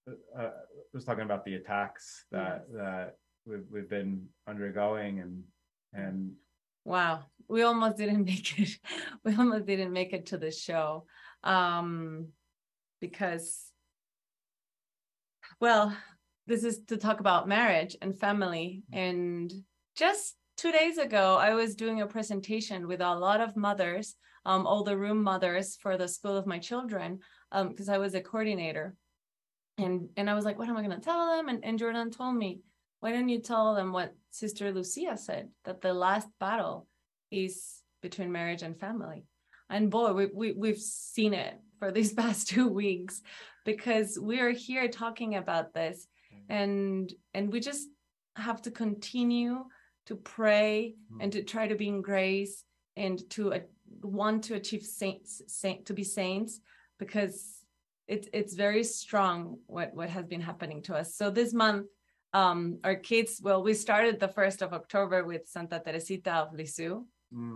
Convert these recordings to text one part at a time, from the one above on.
was talking about the attacks that we've been undergoing, and wow, we almost didn't make it. We almost didn't make it to the show, because, well, this is to talk about marriage and family. And just 2 days ago, I was doing a presentation with a lot of mothers, all the room mothers for the school of my children, because I was a coordinator. And I was like, what am I going to tell them? And Jordan told me, why don't you tell them what Sister Lucia said, that the last battle is between marriage and family. And boy, we've seen it for these past 2 weeks, because we are here talking about this, and we just have to continue to pray and to try to be in grace, and to want to achieve to be saints, because it's very strong what has been happening to us. So this month, our kids, well, we started the 1st of October with Santa Teresita of Lisieux.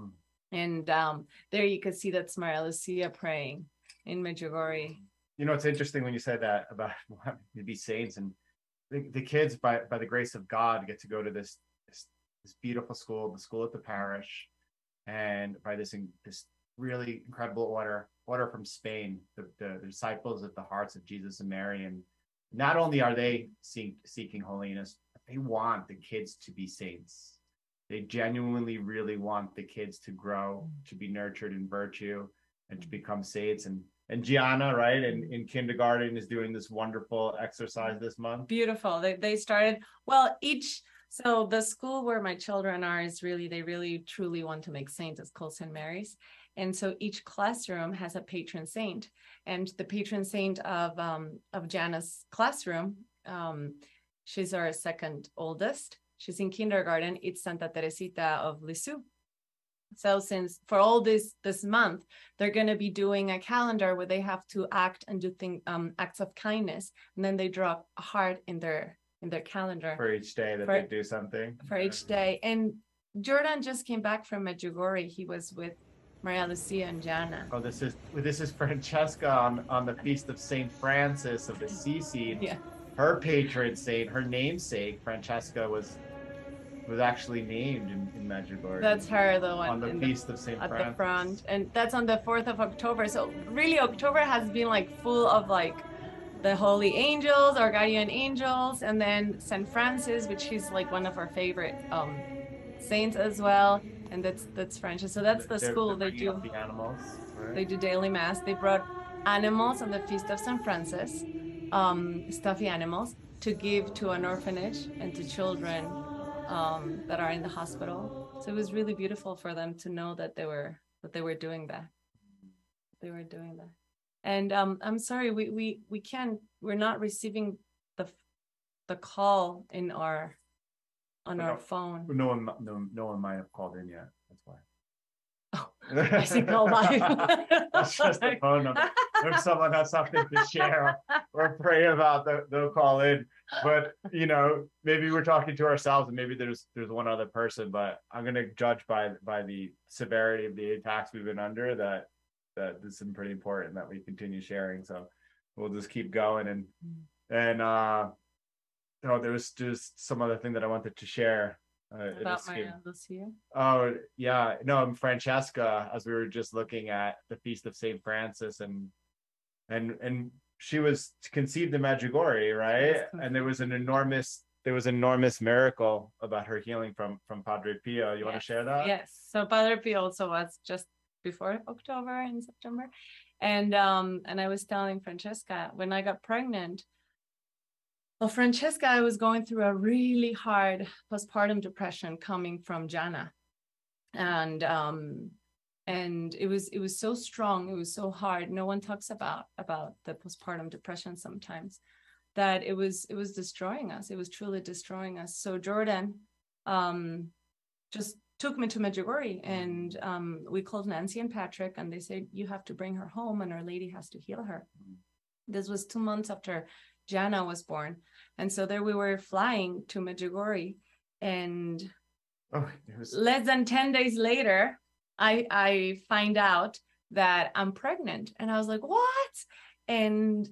And there you could see that's Maria Lucia praying in Medjugorje. You know, it's interesting when you said that about wanting to be saints, and the kids, by the grace of God, get to go to this beautiful school, the school at the parish, and by this really incredible order from Spain, the disciples at the hearts of Jesus and Mary. And not only are they seeking holiness, but they want the kids to be saints. They genuinely really want the kids to grow, to be nurtured in virtue, and to become saints. And Gianna, right, in kindergarten is doing this wonderful exercise this month. Beautiful. They started, well, so the school where my children are is really, they really truly want to make saints. It's called St. Mary's. And so each classroom has a patron saint. And the patron saint of Jana's classroom, she's our second oldest. She's in kindergarten. It's Santa Teresita of Lisieux. So since for all this month, they're going to be doing a calendar where they have to act and do acts of kindness. And then they draw a heart in their calendar. For each day that they do something. For each day. And Jordan just came back from Medjugorje. He was with Maria Lucia and Jana. Oh, this is Francesca on the feast of Saint Francis of Assisi. Yeah. Her patron saint, her namesake, Francesca, was actually named in Medjugorje. That's her, the one on the feast of Saint Francis. At the front, and that's on the 4th of October. So really, October has been like full of like the holy angels, our guardian angels, and then Saint Francis, which is like one of our favorite saints as well. And that's Francis. So that's the school. They do the animals. Right? They do daily mass. They brought animals on the feast of Saint Francis, stuffy animals, to give to an orphanage and to children that are in the hospital. So it was really beautiful for them to know that they were doing that. They were doing that. And I'm sorry, we can't. We're not receiving the call in our phone. No one might have called in yet. That's why. Oh, I see call live. That's just the phone number. If someone has something to share or pray about, they'll call in. But you know, maybe we're talking to ourselves, and maybe there's one other person. But I'm going to judge by the severity of the attacks we've been under that this is pretty important that we continue sharing. So we'll just keep going. And there was just some other thing that I wanted to share. About Maria Lucia? Oh, yeah. No, Francesca, as we were just looking at the Feast of St. Francis, and she was conceived in Medjugorje, right? And there was an enormous miracle about her healing from Padre Pio. You want to share that? Yes. So Padre Pio also was just before October, in September. And I was telling Francesca, when I got pregnant, well, Francesca, I was going through a really hard postpartum depression coming from Jana. And it was so strong, it was so hard. No one talks about the postpartum depression sometimes, that it was destroying us. It was truly destroying us. So Jordan just took me to Medjugorje, and we called Nancy and Patrick, and they said, you have to bring her home and Our Lady has to heal her. This was 2 months after Jana was born. And so there we were flying to Medjugorje, and less than 10 days later, I find out that I'm pregnant. And I was like, what? And